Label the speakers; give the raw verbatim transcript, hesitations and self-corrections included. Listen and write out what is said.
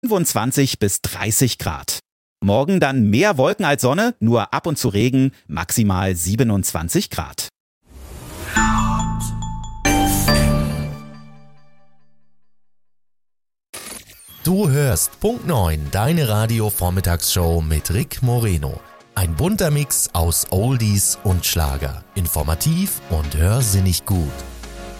Speaker 1: fünfundzwanzig bis dreißig Grad. Morgen dann mehr Wolken als Sonne, nur ab und zu Regen, maximal siebenundzwanzig Grad.
Speaker 2: Du hörst Punkt neun, deine Radio-Vormittagsshow mit Rick Moreno. Ein bunter Mix aus Oldies und Schlager. Informativ und hörsinnig gut.